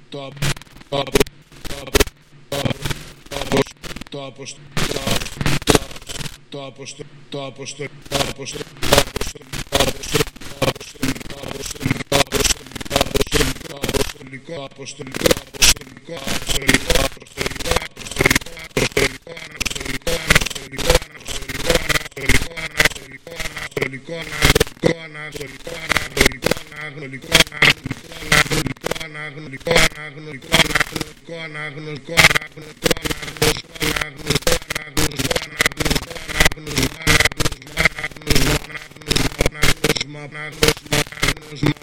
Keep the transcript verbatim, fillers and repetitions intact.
το το αποστολή το αποστολή το αποστολή το αποστολή αποστολικό αποστολικό αποστολικό αποστολικό αποστολικό αποστολικό αποστολικό αποστολικό αποστολικό ανατολικό ανατολικό ανατολικό ανατολικό ανατολικό ανατολικό ανατολικό ανατολικό ανατολικό ανατολικό ανατολικό ανατολικό ανατολικό ανατολικό ανατολικό